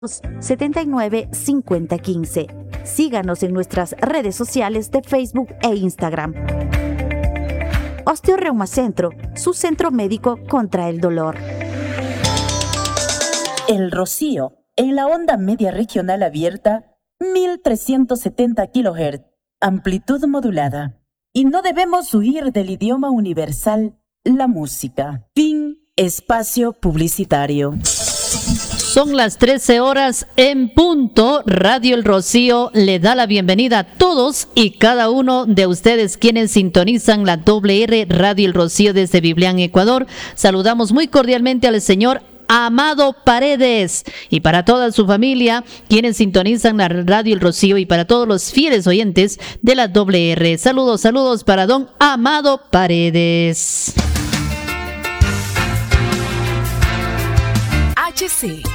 79 50 15. Síganos en nuestras redes sociales de Facebook e Instagram. Osteoreumacentro, su centro médico contra el dolor. El Rocío, en la onda media regional abierta, 1370 kHz, amplitud modulada. Y no debemos huir del idioma universal, la música. Fin, espacio publicitario. Son las 13 horas en punto. Radio El Rocío le da la bienvenida a todos y cada uno de ustedes quienes sintonizan la WR Radio El Rocío desde Biblián, Ecuador. Saludamos muy cordialmente al señor Amado Paredes y para toda su familia quienes sintonizan la Radio El Rocío y para todos los fieles oyentes de la WR. Saludos para don Amado Paredes. HC